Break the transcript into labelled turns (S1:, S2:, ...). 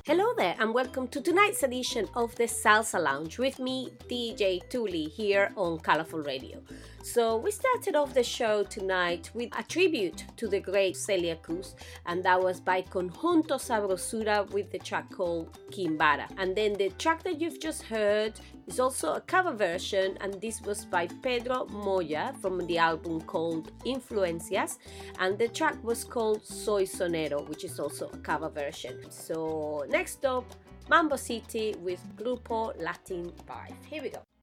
S1: Hello there and welcome to tonight's edition of the Salsa Lounge with me, DJ Tuli, here on Colorful Radio. So we started off the show tonight with a tribute to the great Celia Cruz, and that was by Conjunto Sabrosura with the track called Quimbara. And then the track that you've just heard is also a cover version, and this was by Pedro Moya from the album called Influencias, and the track was called Soy Sonero, which is also a cover version. So next up, Mambo City with Grupo Latin 5. Here we go.